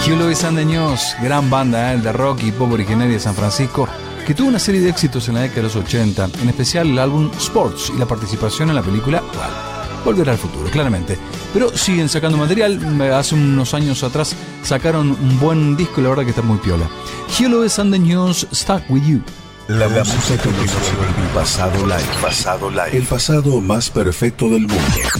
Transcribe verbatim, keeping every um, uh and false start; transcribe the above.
Hugh Lewis and the News, gran banda ¿eh? de rock y pop originaria de San Francisco, que tuvo una serie de éxitos en la década de los ochenta, en especial el álbum Sports y la participación en la película well, Volver al Futuro, claramente. Pero siguen sacando material. Hace unos años atrás sacaron un buen disco y la verdad que está muy piola. Hugh Lewis and the News, Stuck With You. La música que nos el pasado live, pasado live, el pasado más perfecto del mundo.